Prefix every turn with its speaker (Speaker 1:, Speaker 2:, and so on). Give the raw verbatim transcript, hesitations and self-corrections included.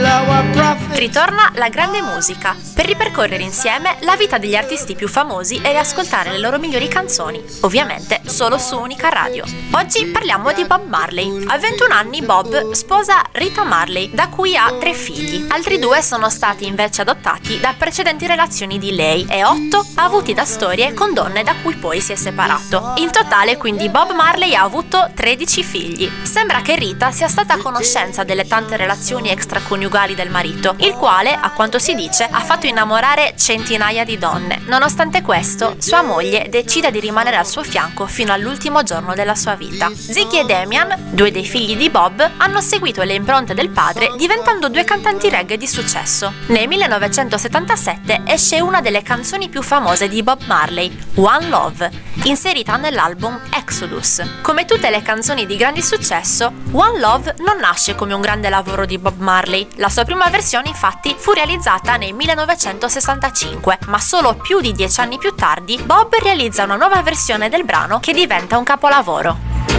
Speaker 1: Ritorna la grande musica, per ripercorrere insieme la vita degli artisti più famosi e riascoltare le loro migliori canzoni, ovviamente solo su Unica Radio. Oggi parliamo di Bob Marley. A ventuno anni Bob sposa Rita Marley, da cui ha tre figli. Altri due sono stati invece adottati da precedenti relazioni di lei e otto avuti da storie con donne da cui poi si è separato. In totale quindi Bob Marley ha avuto tredici figli. Sembra che Rita sia stata a conoscenza delle tante relazioni extraconiugali del marito, il quale, a quanto si dice, ha fatto innamorare centinaia di donne. Nonostante questo, sua moglie decide di rimanere al suo fianco fino all'ultimo giorno della sua vita. Ziggy e Damian, due dei figli di Bob, hanno seguito le impronte del padre diventando due cantanti reggae di successo. Nel millenovecentosettantasette esce una delle canzoni più famose di Bob Marley, One Love, inserita nell'album Exodus. Come tutte le canzoni di grandi successo, One Love non nasce come un grande lavoro di Bob Marley. La sua prima versione infatti fu realizzata nel millenovecentosessantacinque, ma solo più di dieci anni più tardi Bob realizza una nuova versione del brano che diventa un capolavoro.